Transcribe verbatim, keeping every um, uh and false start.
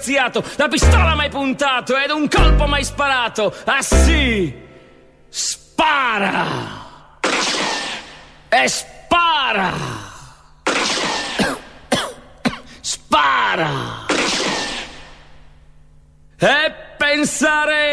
disgraziato, la pistola mai puntato ed un colpo mai sparato. Ah sì, spara e spara, spara e pensare